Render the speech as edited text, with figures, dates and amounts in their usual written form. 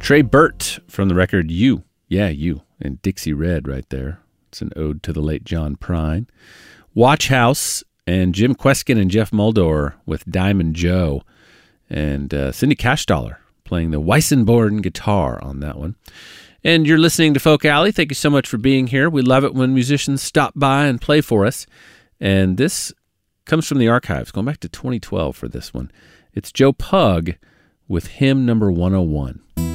Trey Burt from the record You. Yeah, You. And Dixie Red right there. It's an ode to the late John Prine. Watch House and Jim Kweskin and Jeff Muldor with Diamond Joe. And Cindy Cashdollar playing the Weissenborn guitar on that one. And you're listening to Folk Alley. Thank you so much for being here. We love it when musicians stop by and play for us. And this comes from the archives, going back to 2012 for this one. It's Joe Pug with hymn number 101.